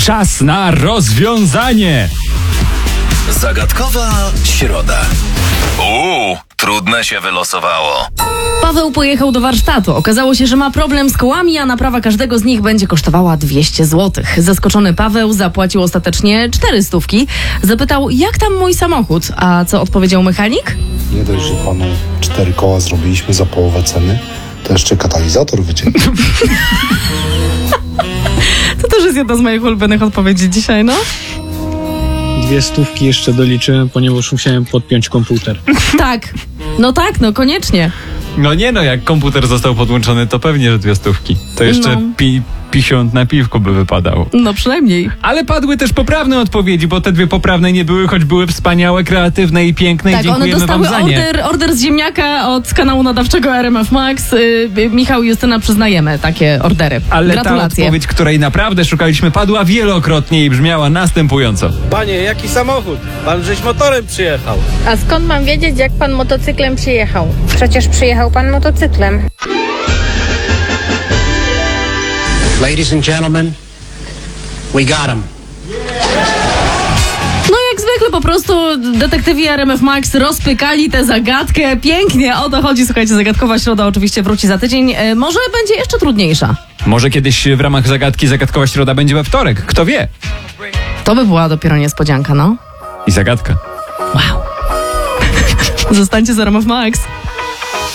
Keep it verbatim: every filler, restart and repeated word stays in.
Czas na rozwiązanie. Zagadkowa środa. Uuu, trudne się wylosowało. Paweł pojechał do warsztatu. Okazało się, że ma problem z kołami, a naprawa każdego z nich będzie kosztowała dwieście złotych. Zaskoczony Paweł zapłacił ostatecznie cztery stówki. Zapytał, jak tam mój samochód? A co odpowiedział mechanik? Nie dość, że panu cztery koła zrobiliśmy za połowę ceny, to jeszcze katalizator wyciekł. To też jest jedna z moich ulubionych odpowiedzi dzisiaj, no. Dwie stówki jeszcze doliczyłem, ponieważ musiałem podpiąć komputer. Tak, no tak, no koniecznie. No nie no, jak komputer został podłączony, to pewnie, że dwie stówki. To jeszcze No. pi, pisiąt na piwko by wypadało. No przynajmniej. Ale padły też poprawne odpowiedzi, bo te dwie poprawne nie były, choć były wspaniałe, kreatywne i piękne. Tak, i dziękujemy one dostały wam za nie. order, order z ziemniaka od kanału nadawczego R M F Max. Yy, Michał i Justyna przyznajemy takie ordery. Ale ta Gratulacje. odpowiedź, której naprawdę szukaliśmy, padła wielokrotnie i brzmiała następująco. Panie, jaki samochód? Pan żeś motorem przyjechał. A skąd mam wiedzieć, jak pan motocyklem przyjechał? Przecież przyjechał pan motocyklem. Ladies and gentlemen, we got him. No jak zwykle po prostu detektywi R M F Max rozpykali tę zagadkę. Pięknie, o to chodzi. Słuchajcie, zagadkowa środa oczywiście wróci za tydzień. E, może będzie jeszcze trudniejsza. Może kiedyś w ramach zagadki zagadkowa środa będzie we wtorek. Kto wie? To by była dopiero niespodzianka, no. I zagadka. Wow. Zostańcie z R M F Max.